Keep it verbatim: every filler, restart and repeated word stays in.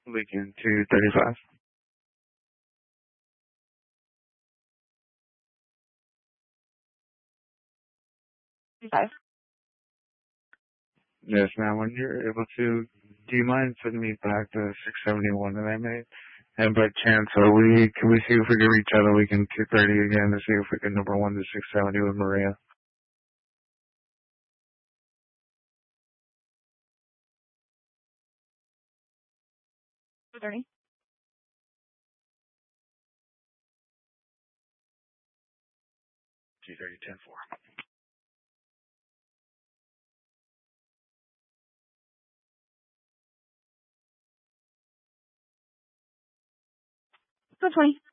Lincoln two thirty-five. Five. Yes, ma'am. When you're able to, do you mind sending me back the six seventy-one that I made? And by chance, are we, can we see if we can reach out a weekend two thirty again to see if we can number one to six seventy with Maria? Two thirty. two thirty, ten four. Two twenty.